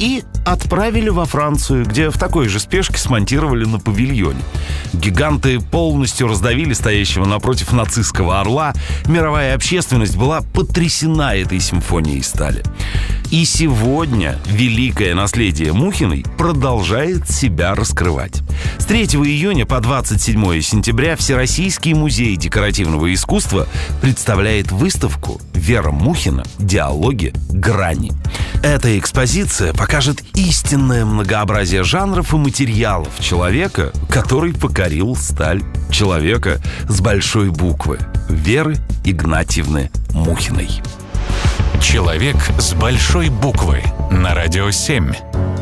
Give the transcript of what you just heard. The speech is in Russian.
и отправили во Францию, где в такой же спешке смонтировали на павильоне. Гиганты полностью раздавили стоящего напротив нацистского орла. Мировая общественность была потрясена этой симфонией стали. И сегодня великое наследие Мухиной продолжает себя раскрывать. С 3 июня по 27 сентября Всероссийский музей декоративного искусства представляет выставку «Вера Мухина. Диалоги. Грани». Эта экспозиция покажет истинное многообразие жанров и материалов человека, который покорил сталь, человека с большой буквы — Веры Игнатьевны Мухиной. Человек с большой буквы на Радио 7.